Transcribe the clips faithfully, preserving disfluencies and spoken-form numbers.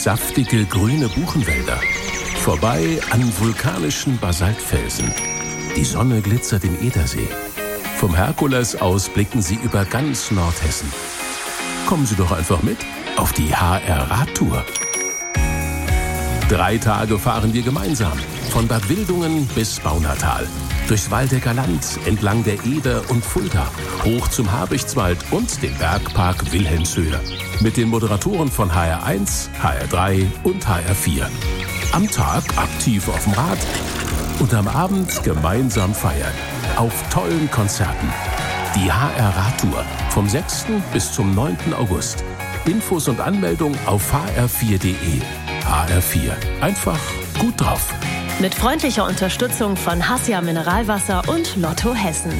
saftige grüne Buchenwälder, vorbei an vulkanischen Basaltfelsen. Die Sonne glitzert im Edersee. Vom Herkules aus blicken Sie über ganz Nordhessen. Kommen Sie doch einfach mit auf die H R-Radtour. Drei Tage fahren wir gemeinsam, von Bad Wildungen bis Baunatal, durchs Waldecker Land, entlang der Eder und Fulda, hoch zum Habichtswald und dem Bergpark Wilhelmshöhe. Mit den Moderatoren von H R eins, H R drei und H R vier. Am Tag aktiv auf dem Rad und am Abend gemeinsam feiern. Auf tollen Konzerten. Die H R-Radtour vom sechsten bis zum neunten August. Infos und Anmeldung auf h r vier punkt d e. H R vier. Einfach gut drauf. Mit freundlicher Unterstützung von Hassia Mineralwasser und Lotto Hessen.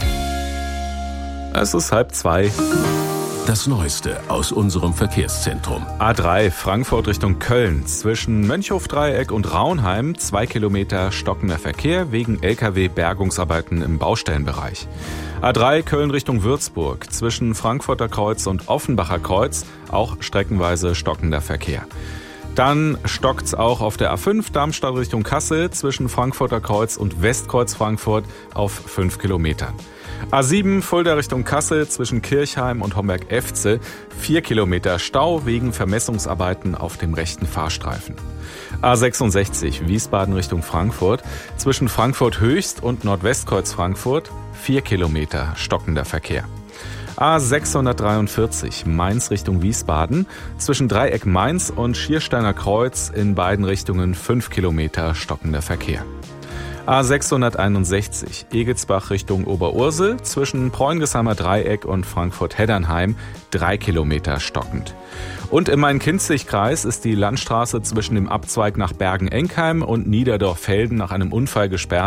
Es ist halb zwei. Das Neueste aus unserem Verkehrszentrum. A drei Frankfurt Richtung Köln. Zwischen Mönchhofdreieck und Raunheim zwei Kilometer stockender Verkehr wegen L K W-Bergungsarbeiten im Baustellenbereich. A drei Köln Richtung Würzburg. Zwischen Frankfurter Kreuz und Offenbacher Kreuz auch streckenweise stockender Verkehr. Dann stockt's auch auf der A fünf Darmstadt Richtung Kassel zwischen Frankfurter Kreuz und Westkreuz Frankfurt auf fünf Kilometern. A sieben Fulda Richtung Kassel zwischen Kirchheim und Homberg-Efze vier Kilometer Stau wegen Vermessungsarbeiten auf dem rechten Fahrstreifen. A sechsundsechzig Wiesbaden Richtung Frankfurt zwischen Frankfurt Höchst und Nordwestkreuz Frankfurt vier Kilometer stockender Verkehr. A sechshundertdreiundvierzig Mainz Richtung Wiesbaden zwischen Dreieck Mainz und Schiersteiner Kreuz in beiden Richtungen fünf Kilometer stockender Verkehr. A sechshunderteinundsechzig Egelsbach Richtung Oberursel zwischen Preungesheimer Dreieck und Frankfurt-Heddernheim drei Kilometer stockend. Und im Main-Kinzig-Kreis ist die Landstraße zwischen dem Abzweig nach Bergen-Enkheim und Niederdorf-Felden nach einem Unfall gesperrt.